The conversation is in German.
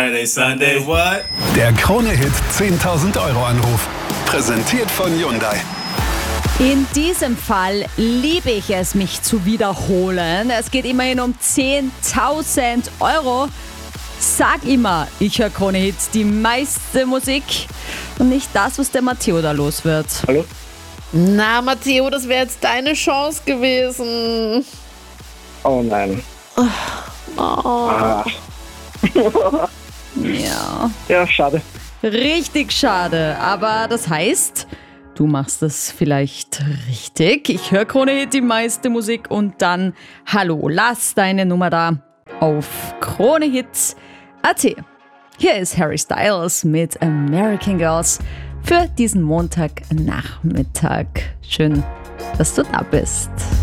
Saturday, Sunday, what? Der Krone-Hit 10.000 € Anruf. Präsentiert von Hyundai. In diesem Fall liebe ich es, mich zu wiederholen. Es geht immerhin um 10.000 €. Sag immer, ich höre Krone-Hit, die meiste Musik und nicht das, was der Matteo da los wird. Hallo? Na, Matteo, das wäre jetzt deine Chance gewesen. Oh nein. Ah. Ja, Ja, schade. richtig schade. Aber das heißt, du machst es vielleicht richtig. Ich höre Krone-Hit, die meiste Musik und dann hallo, lass deine Nummer da auf KroneHits.at. Hier ist Harry Styles mit American Girls für diesen Montagnachmittag. Schön, dass du da bist.